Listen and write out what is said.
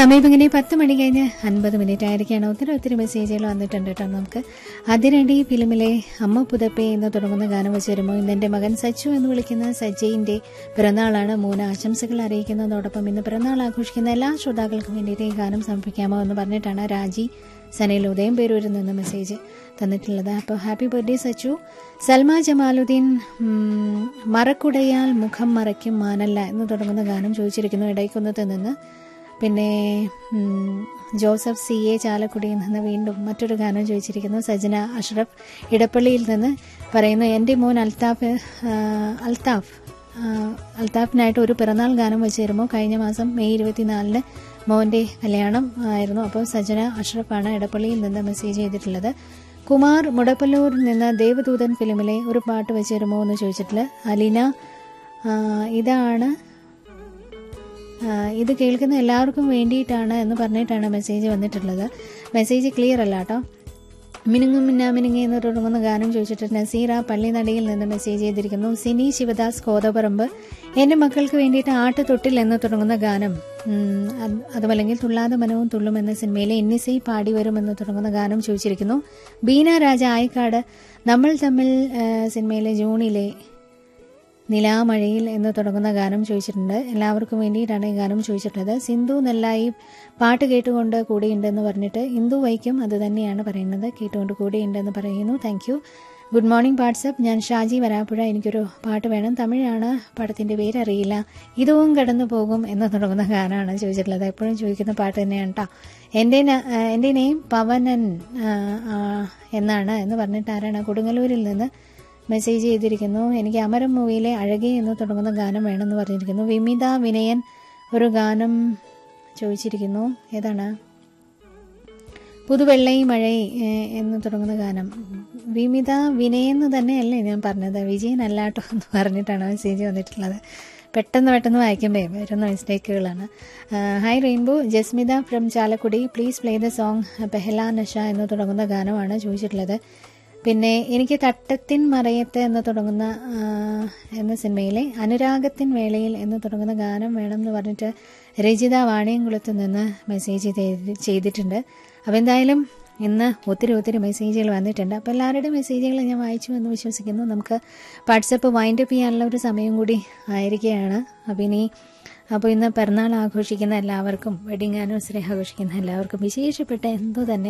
സമയം ഇങ്ങനെ 10 മണി കഴിഞ്ഞ് 50 മിനിറ്റ് ആയിരിക്കുകയാണ്. ഒത്തിരി മെസ്സേജുകൾ വന്നിട്ടുണ്ട് കേട്ടോ. നമുക്ക് അതിരടി ഫിലിമിലെ അമ്മ പുതപ്പേ എന്ന് തുടങ്ങുന്ന ഗാനം വെച്ച് വരുമ്പോൾ ഇന്ന് എൻ്റെ മകൻ സച്ചു എന്ന് വിളിക്കുന്ന സജയിൻ്റെ പിറന്നാളാണ്. 3 ആശംസകൾ അറിയിക്കുന്നതോടൊപ്പം ഇന്ന് പിറന്നാൾ ആഘോഷിക്കുന്ന എല്ലാ ശ്രോതാക്കൾക്കും വേണ്ടിയിട്ട് ഈ ഗാനം സമർപ്പിക്കാമോ എന്ന് പറഞ്ഞിട്ടാണ് രാജി സനയിൽ ഉദയം പേരൂരിൽ നിന്ന് മെസ്സേജ് തന്നിട്ടുള്ളത്. അപ്പോൾ ഹാപ്പി ബർത്ത്ഡേ സച്ചു. സൽമ ജമാലുദ്ദീൻ മറക്കുടയാൽ മുഖം മറയ്ക്കും മാനല്ല എന്ന് തുടങ്ങുന്ന ഗാനം ചോദിച്ചിരിക്കുന്നു ഇടയ്ക്കുന്നത്ത് നിന്ന്. പിന്നെ ജോസഫ് സി എ ചാലക്കുടിയിൽ നിന്ന് വീണ്ടും മറ്റൊരു ഗാനം ചോദിച്ചിരിക്കുന്നു. സജന അഷ്റഫ് ഇടപ്പള്ളിയിൽ നിന്ന് പറയുന്നു എൻ്റെ മോൻ അൽത്താഫിനായിട്ട് ഒരു പിറന്നാൾ ഗാനം വെച്ച് തരുമ്പോൾ കഴിഞ്ഞ മാസം മെയ് 24 മോൻ്റെ കല്യാണം ആയിരുന്നു. അപ്പോൾ സജന അഷ്റഫാണ് ഇടപ്പള്ളിയിൽ നിന്ന് മെസ്സേജ് ചെയ്തിട്ടുള്ളത്. കുമാർ മുടപ്പല്ലൂരിൽ നിന്ന് ദേവദൂതൻ ഫിലിമിലെ ഒരു പാട്ട് വെച്ച് തരുമോ എന്ന് ചോദിച്ചിട്ടുള്ള അലീന. ഇത് കേൾക്കുന്ന എല്ലാവർക്കും വേണ്ടിയിട്ടാണ് എന്ന് പറഞ്ഞിട്ടാണ് മെസ്സേജ് വന്നിട്ടുള്ളത്. മെസ്സേജ് ക്ലിയർ അല്ല കേട്ടോ. മിനുങ്ങും മിന്നാമിനുങ്ങി എന്ന് തുടങ്ങുന്ന ഗാനം ചോദിച്ചിട്ട് നസീറ പള്ളിനടിയിൽ നിന്ന് മെസ്സേജ് ചെയ്തിരിക്കുന്നു. സിനി ശിവദാസ് കോതപറമ്പ് എൻ്റെ മക്കൾക്ക് വേണ്ടിയിട്ട് ആട്ടുതൊട്ടിൽ എന്ന് തുടങ്ങുന്ന ഗാനം, അതുമല്ലെങ്കിൽ തുള്ളാതെ മനവും തുള്ളും എന്ന സിനിമയിലെ എന്നിസൈ പാടി വരും എന്ന് തുടങ്ങുന്ന ഗാനം ചോദിച്ചിരിക്കുന്നു. ബീന രാജ ആയിക്കാട് നമ്മൾ തമ്മിൽ സിനിമയിലെ ജൂണിലെ നിലാമഴയിൽ എന്ന് തുടങ്ങുന്ന ഗാനം ചോദിച്ചിട്ടുണ്ട്. എല്ലാവർക്കും വേണ്ടിയിട്ടാണ് ഈ ഗാനം ചോദിച്ചിട്ടുള്ളത്. സിന്ധു നെല്ലായി പാട്ട് കേട്ടുകൊണ്ട് കൂടെയുണ്ടെന്ന് പറഞ്ഞിട്ട് ഇന്ദു വൈക്കും അത് തന്നെയാണ് പറയുന്നത്, കേട്ടുകൊണ്ട് കൂടെയുണ്ടെന്ന് പറയുന്നു. Thank you. Good morning WhatsApp. ഞാൻ ഷാജി വരാപ്പുഴ. എനിക്കൊരു പാട്ട് വേണം. തമിഴാണ്, പടത്തിൻ്റെ പേരറിയില്ല. ഇതും കടന്നു പോകും എന്ന് തുടങ്ങുന്ന ഗാനമാണ് ചോദിച്ചിട്ടുള്ളത്. എപ്പോഴും ചോദിക്കുന്ന പാട്ട് തന്നെയാണ് കേട്ടോ. എൻ്റെ നെയിം പവനൻ എന്നാണ് എന്ന് പറഞ്ഞിട്ട് ആരാണ് കൊടുങ്ങല്ലൂരിൽ നിന്ന് മെസ്സേജ് ചെയ്തിരിക്കുന്നു. എനിക്ക് അമരം മൂവിയിലെ അഴകി എന്ന് തുടങ്ങുന്ന ഗാനം വേണമെന്ന് പറഞ്ഞിരിക്കുന്നു. വിമിത വിനയൻ ഒരു ഗാനം ചോദിച്ചിരിക്കുന്നു. ഏതാണ്? പുതുവെള്ളൈ മഴ എന്ന് തുടങ്ങുന്ന ഗാനം. വിമിത വിനയെന്ന് തന്നെയല്ലേ ഞാൻ പറഞ്ഞത്, വിജയൻ അല്ലാട്ടോ എന്ന് പറഞ്ഞിട്ടാണ് മെസ്സേജ് വന്നിട്ടുള്ളത്. പെട്ടെന്ന് വായിക്കുമ്പോൾ വരുന്ന മിസ്റ്റേക്കുകളാണ്. Hi rainbow. Jasmitha from Chalakudy. Please play the song പെഹല നഷ എന്ന് തുടങ്ങുന്ന ഗാനമാണ് ചോദിച്ചിട്ടുള്ളത്. പിന്നെ എനിക്ക് തട്ടത്തിൻ മറയത്ത് എന്ന് തുടങ്ങുന്ന എന്ന സിനിമയിലെ അനുരാഗത്തിൻ വേളയിൽ എന്ന് തുടങ്ങുന്ന ഗാനം വേണം എന്ന് പറഞ്ഞിട്ട് രജിത വാണിയംകുളത്ത് നിന്ന് മെസ്സേജ് ചെയ്തിട്ടുണ്ട്. അപ്പോൾ എന്തായാലും ഇന്ന് ഒത്തിരി മെസ്സേജുകൾ വന്നിട്ടുണ്ട്. അപ്പോൾ എല്ലാവരുടെയും മെസ്സേജുകൾ ഞാൻ വായിച്ചു എന്ന് വിശ്വസിക്കുന്നു. നമുക്ക് വാട്സപ്പ് വൈൻഡപ്പ് ചെയ്യാനുള്ള ഒരു സമയം കൂടി ആയിരിക്കുകയാണ്. അപ്പോൾ ഇന്ന് പിറന്നാൾ ആഘോഷിക്കുന്ന എല്ലാവർക്കും, വെഡിങ് ആനിവേഴ്സറി ആഘോഷിക്കുന്ന എല്ലാവർക്കും വിശേഷപ്പെട്ട എന്തോ തന്നെ